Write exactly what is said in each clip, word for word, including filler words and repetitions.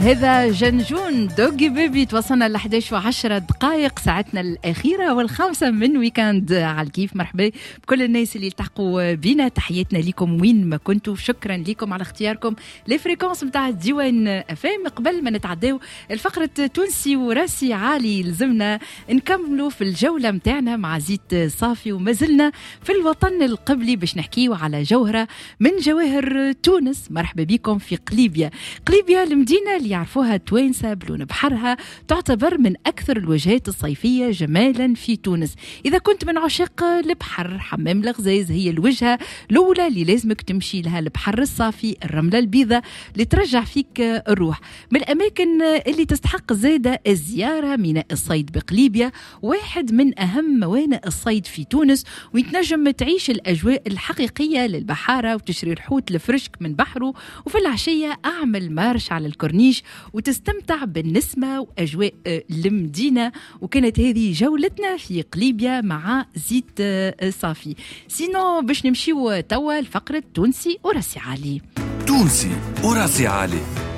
هذا جنجون دوغي بيبي. توصلنا ل إحدى عشر وعشرة دقائق ساعتنا الأخيرة والخامسة من ويكاند على الكيف. مرحبا بكل الناس اللي التحقوا بينا، تحياتنا لكم وين ما كنتوا. شكرا لكم على اختياركم لي فريكونس متاع الديوان افام. قبل ما نتعداو الفقرة تونسي وراسي عالي، لزمنا نكملوا في الجولة متاعنا مع زيت صافي، وما زلنا في الوطن القبلي باش نحكيو على جوهرة من جواهر تونس. مرحبا بكم في قليبيا. قليبيا المدينة اللي يعرفوها توانسة بلون بحرها، تعتبر من أكثر الوجهات الصيفية جمالا في تونس. إذا كنت من عشاق البحر، حمام الغزاز هي الوجهة الأولى اللي لازمك تمشي لها. البحر الصافي، الرملة البيضاء اللي ترجع فيك الروح. من الأماكن اللي تستحق زادة الزيارة ميناء الصيد بقليبيا، واحد من أهم موانئ الصيد في تونس، ويتنجم تعيش الأجواء الحقيقية للبحارة وتشري الحوت الفرشك من بحره، وفي العشية أعمل مارش على الكورنيش وتستمتع بالنسمة وأجواء المدينة. وكانت هذه جولتنا في قليبيا مع زيت صافي. سينو باش نمشيو توا الفقرة تونسي وراسي عالي. تونسي وراسي عالي،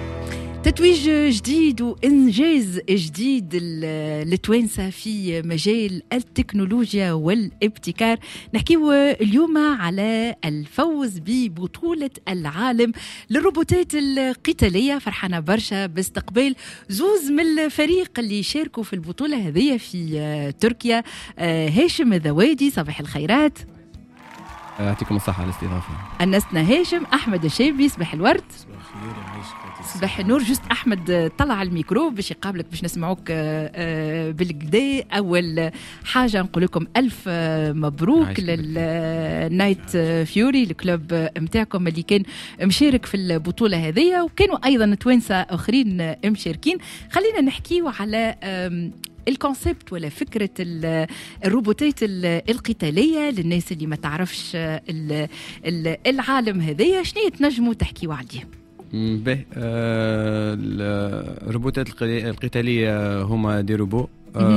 تتويج جديد وإنجاز جديد للتوانسة في مجال التكنولوجيا والابتكار. نحكيو اليوم على الفوز ببطولة العالم للروبوتات القتالية. فرحانة برشا باستقبال زوز من الفريق اللي شاركوا في البطولة هذه في تركيا. هاشم الذوادي، صباح الخيرات. يعطيكم الصحة على الاستضافة. أنسنا هاشم. أحمد الشابي، صباح الورد. صباح الخير يعيشك. صباح النور. جست أحمد طلع الميكرو باش يقابلك باش نسمعوك بالكدا. أول حاجة نقول لكم ألف مبروك للنايت فيوري، الكلوب متاعكم اللي كان مشارك في البطولة هذه، وكانوا أيضا توانسة آخرين مشاركين. خلينا نحكيو على الكونسيبت ولا فكرة الروبوتات القتالية للناس اللي ما تعرفش العالم هذية. شنو تنجموا تحكيوا عليه؟ به آه الروبوتات القتالية هما دي روبو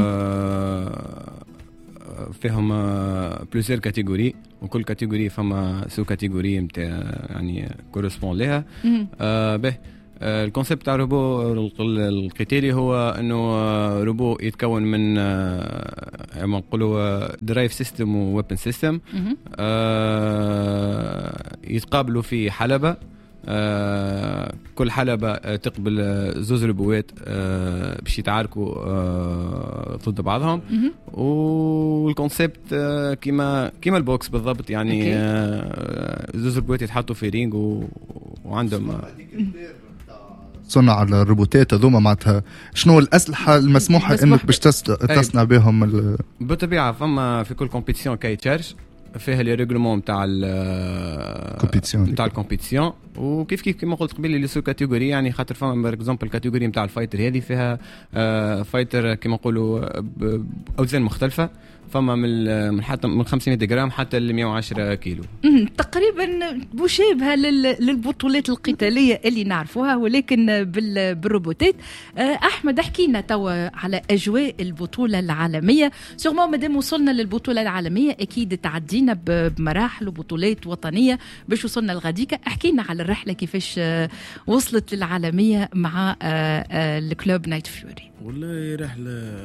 آه فيهم بلوزير كاتيجوري، وكل كاتيجوري فما سو كاتيجوري متاع يعني كورسبون لها. آه به الكونسيبت تاع روبو القتالي هو انه روبو يتكون من ما نقولوا درايف سيستم وويبن سيستم، يتقابلوا في حلبة. آه كل حلبة آه تقبل آه زوز ربوات آه باش يتعاركوا آه ضد بعضهم. والكونسيبت آه كيما كيما البوكس بالضبط، يعني آه زوز ربوات يتحطوا في رينج وعندهم آه صنع الروبوتات هذوما. معناتها شنو الأسلحة المسموحة انك باش تصنع بهم؟ بالطبيعة فما في كل كومبيتيشن كاي تشارج فيها لي ريغلومون نتاع الكومبيتيشن نتاع الكومبيتيشن، وكيف كيف كما قلت قبل لي سو كاتيجوري، يعني خاطر فما بار اكزومبل الكاتيجوري نتاع الفايتر هذه فيها آه فايتر كما نقولوا باوزان مختلفه، فما من من حتى من خمسمية جرام حتى ل مية وعشرة كيلو تقريبا، مشابهه للبطولات القتاليه اللي نعرفوها ولكن بالروبوتات. احمد احكي لنا توا على اجواء البطوله العالميه. سورمون مادام وصلنا للبطوله العالميه اكيد تعدينا بمراحل وبطولات وطنيه باش وصلنا لغاديكا. احكي لنا على الرحله كيفاش وصلت للعالميه مع الكلوب نايت فيوري. والله رحله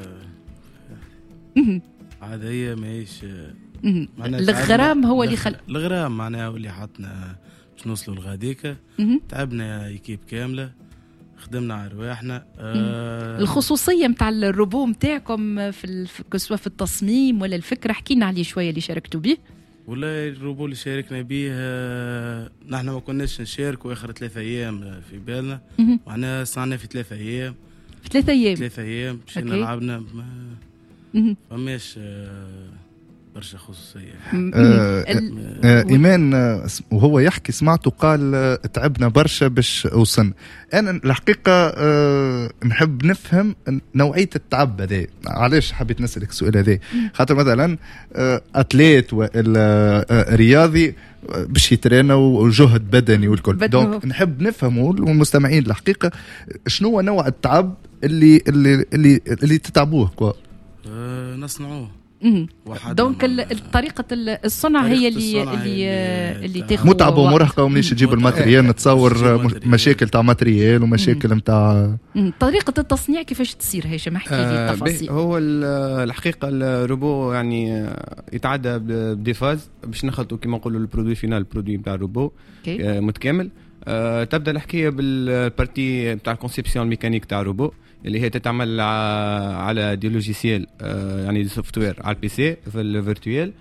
عادية ماهيش الغرام هو اللي خل الغرام معناها هو اللي حطنا باش نوصلوا لغاديكا. تعبنا يكيب كاملة، خدمنا على رواحنا. آه الخصوصية متاع الروبو متاعكم في كسوة في التصميم ولا الفكرة، حكينا عليه شوية اللي شاركتوا به. والله الروبو اللي شاركنا به آه نحن ما كناش نشاركوا آخر ثلاثة أيام في بالنا، معناها صنعنا في ثلاثة أيام في ثلاثة أيام ثلاثة أيام مشينا لعبنا. فماش برشا خصوصية. آه آه إيمان وهو يحكي سمعته قال تعبنا برشا باش وصلنا. أنا الحقيقة آه نحب نفهم نوعية التعب هذا. علاش حبيت نسألك السؤال هذا؟ خاطر مثلا آه أتليت والرياضي باش يترينا وجهد بدني والكل، دونك نحب نفهمه المستمعين الحقيقة شنو نوع التعب اللي اللي اللي, اللي تتعبوه كوا. أه نصنعوه دونك طريقه الصنع هي اللي اللي اللي تاخذ متعبه ومرهقه ومنيش تجيب الماتريال. نتصور مشاكل تاع ماتريال ومشاكل نتاع طريقه التصنيع كيفاش تصير. هشام احكي لي التفاصيل. هو الحقيقه الروبو يعني يتعدى بديفاز باش نخلطوا كما نقولوا البرودوي فينال البرودوي نتاع الروبو متكامل. أه تبدا الحكايه بالبارتي نتاع الكونسيبسيون الميكانيك تاع الروبو اللي هي تتعمل على دي لوجيسيال أه يعني دي سوفت وير على البي سي في الفيرتوال.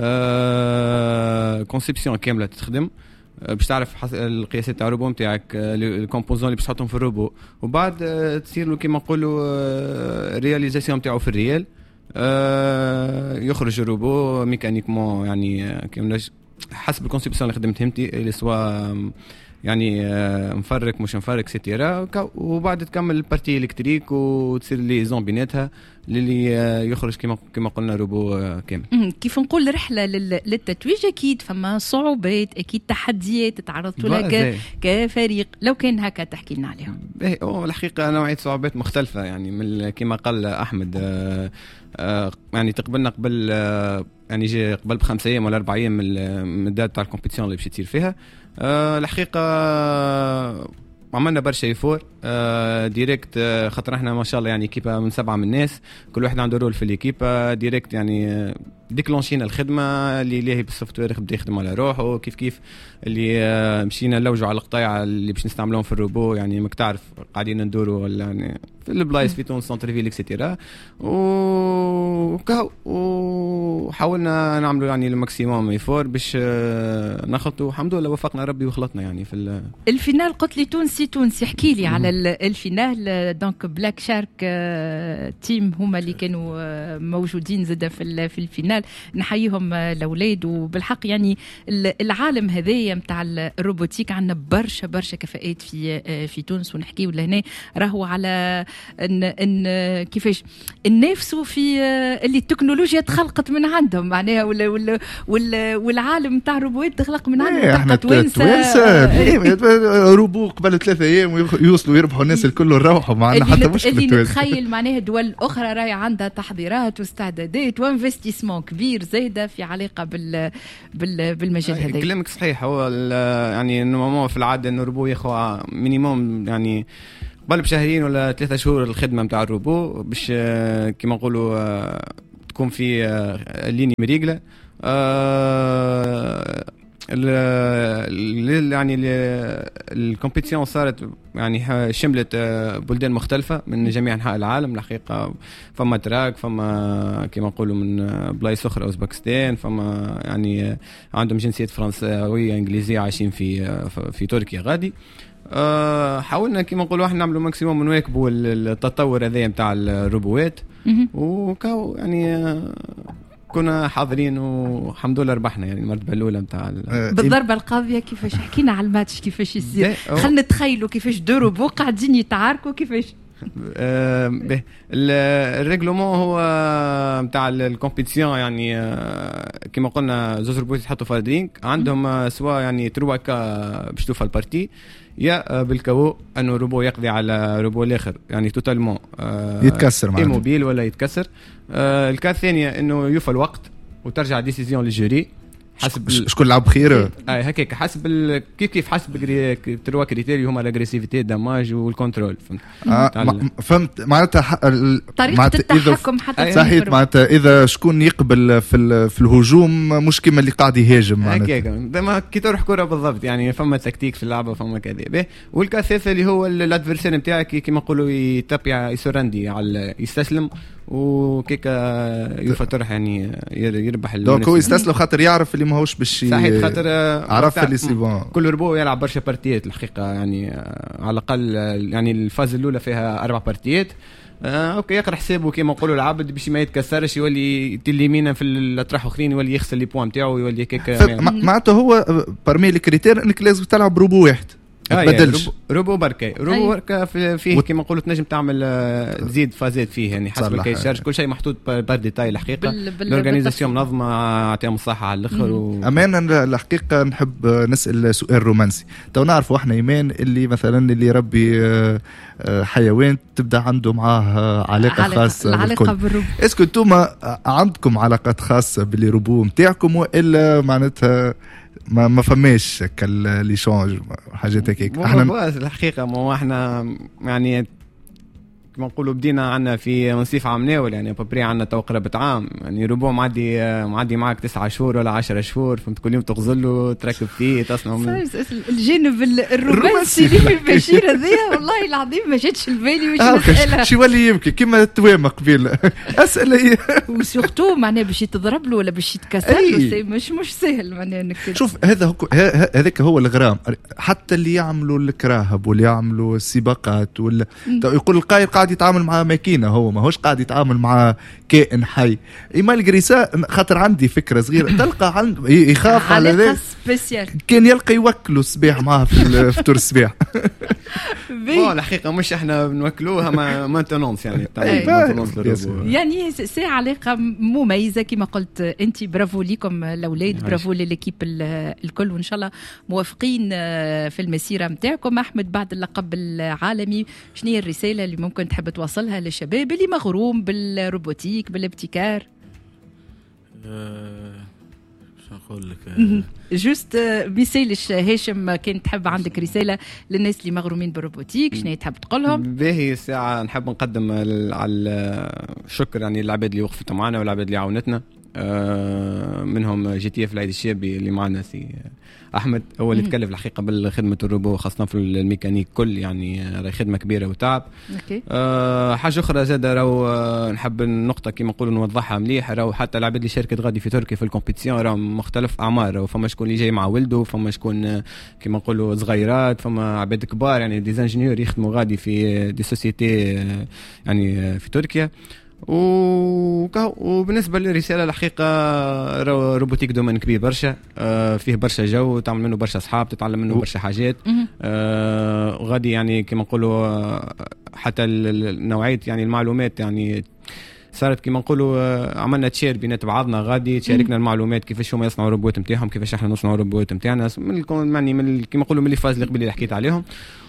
أه كونسيبسيون كامله تخدم أه باش تعرف القياسات تاع الروبو نتاعك الكومبوزون اللي باش تحطهم في الروبو وبعد أه تصير له كيما نقولوا أه رياليزاسيون نتاعو في الريال. أه يخرج الروبو ميكانيكمون يعني كيما حسب الكونسيبسيون اللي خدمت همتي اللي سوا يعني مفرك مش مفرك سيتيرا وبعد تكمل البارتي الكتريك وتصير لي زون بيناتها اللي يخرج كما كما قلنا روبو كامل. كيف نقول رحله للتتويج اكيد فما صعوبات اكيد تحديات تعرضتوا لها كفريق لو كان هكا تحكي لنا عليهم. ايه هو الحقيقه نوعيه صعوبات مختلفه يعني من كما قال احمد آآ آآ يعني تقبلنا قبل يعني جي قبل بخمسة ايام ولا اربع ايام من الدات تاع الكومبيتيشن اللي باش تصير فيها. أه الحقيقه عملنا برشا يفور أه ديريكت أه خاطر احنا ما شاء الله يعني كيبا من سبعه من الناس كل واحد عنده رول في الكيبا ديريكت يعني ديكلونشينا الخدمه اللي ليه بالسوفت وير يبدا يخدم على روحه كيف كيف اللي أه مشينا نلوجوا على القطايع اللي باش نستعملوهم في الروبو يعني ماك تعرف قاعدين ندوروا يعني في البلايص في تونس سنتر فيل اكسيتيرا وكاو وحاولنا نعملوا يعني الماكسيموم يفور باش نخلطوا الحمد لله وفقنا ربي وخلطنا يعني في الفينال. قلت لي تونسي تونسي احكي لي على الفينال. دونك بلاك شارك تيم هما اللي كانوا موجودين زاده في في الفينال نحييهم الاولاد وبالحق يعني العالم هذايا نتاع الروبوتيك عندنا برشا برشا كفاءات في في تونس ونحكيو لهنا راهو على ان ان كيفاش ننافسوا في اللي التكنولوجيا تخلقت من عندهم معناها ولا ولا والعالم نتاع الروبوات تخلق من عندهم. ايه احنا توانسه روبو قبل ثلاثة ايام يوصلوا يربحوا الناس الكل نروحوا ما عندنا حتى مشكله. اللي نتخيل معناها دول اخرى راهي عندها تحضيرات واستعدادات وانفستيسمون كبير زايده في علاقه بال, بال بالمجال هذا. كلامك صحيح. هو يعني انه في العاده انه الروبو ياخذ مينيموم يعني قبل بشهرين ولا ثلاثة شهور الخدمه نتاع الروبو باش كما نقولوا تكون في ليني مريقله. يعني الكومبيتيشن صارت يعني شملت بلدان مختلفه من جميع انحاء العالم الحقيقه. فما تراك فما كما نقولوا من بلايص اخرى اوزبكستان فما يعني عندهم جنسيات فرنسويه انجليزيه عايشين في في تركيا غادي. أه حاولنا كما نقولوا احنا نعملوا ماكسيموم نواكبوا التطور هذا نتاع الروبوات وكاو يعني كنا حاضرين والحمد لله ربحنا يعني المرتبه الاولى نتاع بالضربه القاضيه. كيفاش حكينا على الماتش كيفاش يصير خلينا نتخيلوا كيفاش دو روبو قاعدين يتعاركوا كيفاش. أه به الريغلومون هو نتاع الكومبيتيشن يعني أه كما قلنا زوج روبوت يتحطوا في الرينج عندهم أه سواء يعني تروا كا باش توفى البارتي يا بالكو انه روبو يقضي على روبو الاخر يعني توتالمون أه يتكسر معاه موبيل ولا يتكسر. أه الكا الثانيه انه يوفى الوقت وترجع ديسيزيون للجوري حسب شكون لعب خير. اي هكاك حسب ال... كيف كيف حسب تروا كريتيري هما الاغريسيفيتي داماج والكنترول فهمت. آه فهمت معناتها ح... طريقه التحكم حتى صحيح معناتها اذا شكون يقبل في ال... في الهجوم مش كيما اللي قاعد يهاجم معناتها هكاك ديما كي تروح كره بالضبط يعني فما تكتيك في اللعبه فما كذا. والكاثيث اللي هو الادفيرسير نتاعك كيما نقولوا يتابع يسرندي على يستسلم وكيكا يفترح يعني يربح. دونك هو يستسلم خاطر يعرف اللي ماهوش باش صحيح خاطر عرف اللي سي بون. كل ربو يلعب برشا بارتيات الحقيقه يعني على الاقل يعني الفاز الاولى فيها اربع بارتيات. آه اوكي يقرا حسابه كيما نقولوا العبد باش ما يتكسرش يولي تليمينا في الاطراف الاخرين يولي يخسر لي بوان نتاعو يولي هكاك معناته هو برمي الكريتير انك لازم تلعب روبو واحد تبدلش آه روبو بركة روبو بركة فيه وت... كما نقولوا تنجم تعمل تزيد فازات فيه يعني حسب الكي شارج كل شيء محطوط بار ديتاي الحقيقة الأورغانيزاسيون منظمة يعطيهم الصحة على الآخر و... أمانة الحقيقة نحب نسأل سؤال رومانسي. تو نعرفوا احنا إيمان اللي مثلا اللي يربي حيوان تبدأ عنده معاه علاقة خاصة بالكل. اسكو انتوما عندكم علاقات خاصة باللي روبو متاعكم وإلا معناتها ما ما فماش كالليشونج حاجات هيك؟ احنا الحقيقه ما احنا يعني كما نقولوا بدينا عنا في منصيف عام ناول يعني بابري عنا تو قرابة عام يعني ربع معدي معدي معك تسعة شهور ولا عشرة شهور فهمت كل يوم تغزله تركب فيه تصنع من الجانب الرومانسي اللي في بشير هذيا والله العظيم ما جاتش البالي واش نسألها شي ولي يمكن كيما توام قبيل أسئلة وسورتو معناه باش يتضرب له ولا باش يتكسر له مش مش سهل معناه انك شوف هذا هذاك هو الغرام. حتى اللي يعملوا الكراهب واللي يعملوا السباقات ولا يقول القائد قاعد يتعامل مع ماكينة هو ما هوش قاعد يتعامل مع كائن حي. إيمال جريسا خاطر عندي فكرة صغيرة تلقى عنده يخاف على ذا كان يلقى يوكلوا السباح معها في الفطور السباح. والله الحقيقة مش احنا بنوكلوها ما مانتونونس يعني يعني سي علاقة مميزة كما قلت انت. برافو ليكم الأولاد برافو للكيب الكل وإن شاء الله موافقين في المسيرة متاعكم. أحمد بعد اللقب العالمي شنو هي الرسالة اللي ممكن تحب توصلها للشباب اللي مغروم بالروبوتيك بالابتكار؟ أه شو نقول لك جوست مثالش هاشم كان تحب عندك رسالة للناس اللي مغرومين بالروبوتيك شنو تحب تقولهم؟ باهي ساعة نحب نقدم على الشكر يعني العباد اللي وقفتوا معنا والعباد اللي عاونتنا منهم جي تي اف العيد الشابي اللي معنا سي احمد هو اللي تكلف الحقيقه بالخدمه الروبو خاصه في الميكانيك كل يعني راهي خدمه كبيره وتعب. أه حاجه اخرى زاد راهو أه نحب النقطه كما نقولوا نوضحها مليح راهو حتى العباد اللي شاركت غادي في تركيا في الكومبيتيسيون راهو مختلف اعمار راهو فما شكون اللي جاي مع ولده فما شكون كما نقولوا صغيرات فما عباد كبار يعني دي انجينيور يخدموا غادي في دي سوسيتي يعني في تركيا. وبالنسبه للرساله الحقيقه روبوتيك دومين كبير برشا فيه برشا جو تعمل منه برشا اصحاب تتعلم منه برشا حاجات غادي يعني كما نقولوا حتى نوعيه يعني المعلومات يعني صارت كما نقولوا عملنا تشير بينات بعضنا غادي تشاركنا المعلومات كيفاش هما يصنعوا روبوت نتاعهم كيفاش احنا نصنعوا روبوت نتاعنا من يعني من كما نقولوا من اللي فاز اللي قبل اللي حكيت عليهم.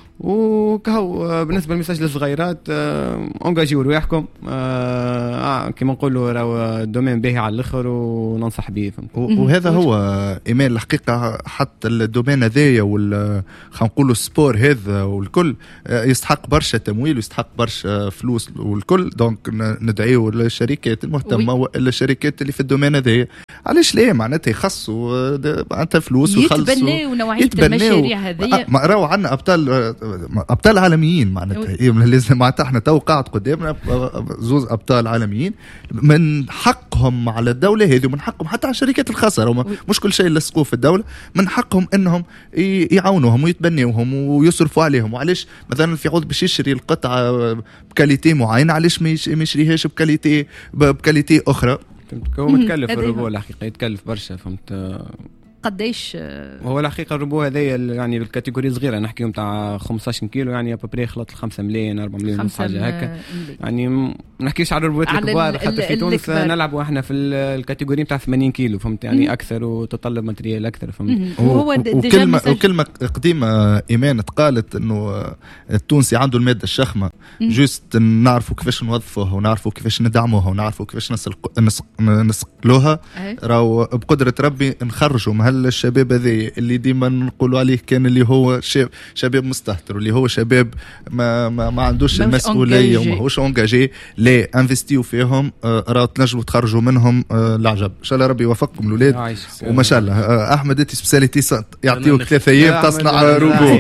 وكهو بالنسبه للمساج للصغيرات انجاجيو رواحكم آه كما نقولوا راهو الدومين باهي على الاخر وننصح به. وهذا هو ايمان الحقيقه حتى الدومين هذايا وال خلينا نقولوا السبور هذا والكل يستحق برشا تمويل ويستحق برشا فلوس والكل. دونك ندعيو للشركات المهتمه والا الشركات اللي في الدومين هذايا علاش لا معناتها يخصوا معناتها فلوس ويخلصوا يتبنوا نوعيه المشاريع هذه. ما راهو عندنا ابطال ابطال عالميين معناتها إيه لازم معناتها احنا تو قاعد قدامنا زوز ابطال عالميين من حقهم على الدوله هذه ومن حقهم حتى على الشركات الخاصه مش كل شيء يلصقوه في الدوله من حقهم انهم يعاونوهم ويتبنيوهم ويصرفوا عليهم. وعلاش مثلا في عود باش يشري القطعه بكاليتي معينه علاش ما يشريهاش بكاليتي بكاليتي اخرى؟ هو متكلف الروبو الحقيقه يتكلف برشا فهمت قديش هو الحقيقه الروبو هذا يعني بالكاتيجوري صغيره نحكيو نتاع خمسطاش كيلو يعني ابري خلط خمسة ملايين أربعة ملايين حاجه هكا يعني ما نحكيش على الروبوات الكبار حتى في تونس نلعبوا احنا في الكاتيجوري نتاع ثمانين كيلو فهمت يعني مم. اكثر وتطلب ماتريال اكثر فهمت. وهو وكلمه وكلمه قديمه ايمان قالت انه التونسي عنده الماده الشخمه جوست نعرفوا كيفاش نوظفوها ونعرفوا كيفاش ندعموها ونعرفوا كيفاش نسق نسقلوها راهو بقدره ربي نخرجوا مهل الشباب هذا اللي ديما نقولوا عليه كان اللي هو شباب مستهتر واللي هو شباب ما ما, ما عندوش المسؤوليه وما هوش انجاجي لا انفستيو فيهم راهو تنجموا تخرجوا منهم العجب. ان شاء الله ربي يوفقكم الاولاد وما شاء الله. احمد انت سبيساليتي يعطيوك ثلاثة ايام تصنع روبو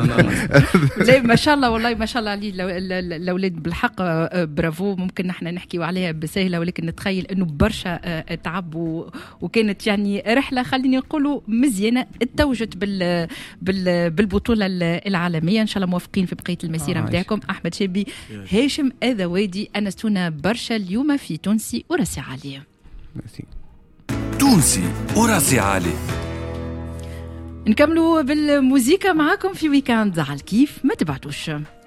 لا ما شاء الله والله ما شاء الله عليه الاولاد بالحق برافو. ممكن نحن نحكيوا عليها بسهله ولكن نتخيل انه برشا تعب وكانت يعني رحله خليني نقولوا مزيانه اتوجت بال بالبطوله العالميه. ان شاء الله موافقين في بقيه المسيره نتاعكم. آه احمد شابي هاشم اذوادي انستونا برشا اليوم في تونسي وراسي عاليه. تونسي وراسي عالي. نكملوا بالموسيقى معاكم في ويكاند على الكيف، ما تبعتوش.